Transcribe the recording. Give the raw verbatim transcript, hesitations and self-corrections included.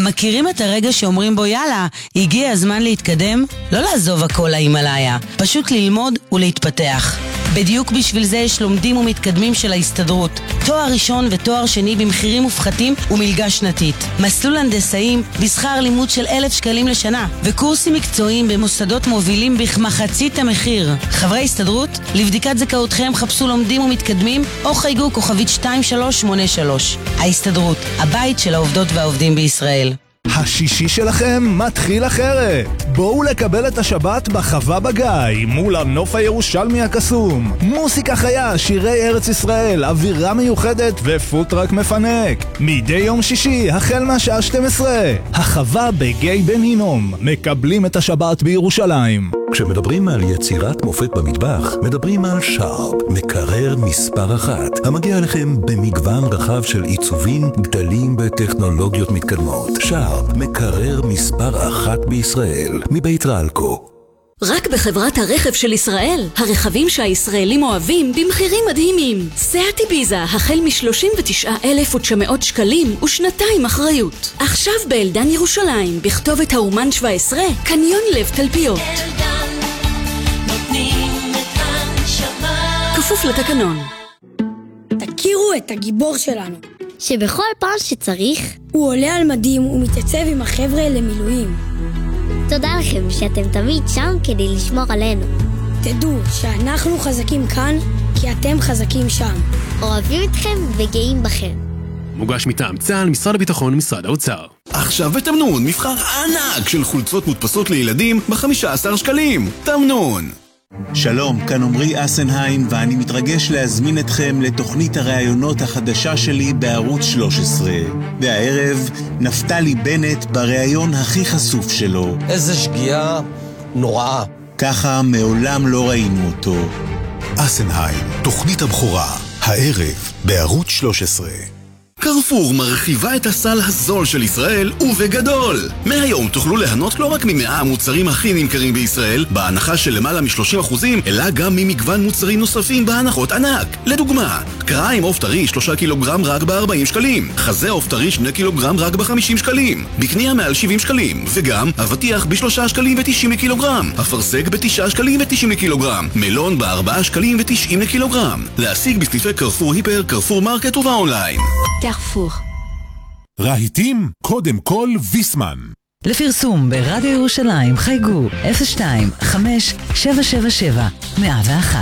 מכירים את הרגע שאומרים בו יאללה, הגיע הזמן להתקדם? לא לעזוב הכל להימאליה, פשוט ללמוד ולהתפתח. בדיוק בשביל זה יש לומדים ומתקדמים של ההסתדרות. תואר ראשון ותואר שני במחירים מופחתים ומלגה שנתית. מסלול הנדסאים בשכר לימוד של אלף שקלים לשנה. וקורסים מקצועיים במוסדות מובילים בכמחצית המחיר. חברי הסתדרות, לבדיקת זכאותכם חפשו לומדים ומתקדמים או חייגו כוכבית שתיים שלוש שמונה שלוש. ההסתדרות, הבית של העובדות והעובדים בישראל. השישי שלכם מתחיל אחרת. בואו לקבל את השבת בחווה בגיא מול הנוף הירושלמי הקסום. מוסיקה חיה, שירי ארץ ישראל, אווירה מיוחדת ופוטרק מפנק. מדי יום שישי החל מהשעה שתים עשרה. החווה בגיא בן הינום. מקבלים את השבת בירושלים. כשמדברים על יצירת מופת במטבח, מדברים על שרפ, מקרר מספר אחת, המגיע לכם במגוון רחב של עיצובים, גדלים וטכנולוגיות מתקדמות. שרפ, מקרר מספר אחת בישראל, מבית רלקו. רק בחברת הרכב של ישראל, הרכבים שהישראלים אוהבים במחירים מדהימים. סיאט איביזה החל מ-שלושים ותשעה אלף ותשע מאות שקלים ושנתיים אחריות. עכשיו באלדן ירושלים, בכתובת האומן שבע עשרה, קניון לב תלפיות. אלדן, נותנים את הנשמה. כפוף לתקנון. תכירו את הגיבור שלנו, שבכל פעם שצריך הוא עולה על מדים ומתייצב עם החבר'ה למילואים. תודה לכם שאתם תמיד שם כדי לשמור עלינו. תדעו שאנחנו חזקים כאן כי אתם חזקים שם. אוהבים אתכם וגאים בכם. מוגש מטעם צה"ל, משרד הביטחון ומשרד האוצר. עכשיו בתמנון מבחר ענק של חולצות מודפסות לילדים ב-חמישה עשר שקלים. תמנון. שלום, כאן עמרי אסנהיים ואני מתרגש להזמין אתכם לתוכנית הראיונות החדשה שלי בערוץ שלוש עשרה. והערב נפתלי בנט בראיון הכי חשוף שלו. איזה שגיאה נוראה. ככה מעולם לא ראינו אותו. אסנהיים, תוכנית הבכורה, הערב בערוץ שלוש עשרה. קרפור מרחיבה את הסל הזול של ישראל ובגדול. מהיום תוכלו ליהנות לא רק ממאה המוצרים הכי נמכרים בישראל בהנחה של למעלה מ-שלושים אחוזים, אלא גם ממגוון מוצרים נוספים בהנחות ענק. לדוגמה, קריים עוף טרי שלושה קילוגרם רק ב-ארבעים שקלים, חזה עוף טרי שני קילוגרם רק ב-חמישים שקלים, בקנייה מעל שבעים שקלים, וגם אבטיח ב-שלושה שקלים ו-תשעים לקילוגרם, אפרסק ב-תשעה שקלים ו-תשעים לקילוגרם, מלון ב-ארבעה שקלים ו-תשעים לקילוגרם. להשיג בסניפי קרפור היפר, קרפור מרקט ובאונליין. קרפור. רהיטים, קודם כל ויסמן. לפרסום ברדיו ירושלים חייגו אפס שתיים חמש שבע שבע שבע מאה ואחת.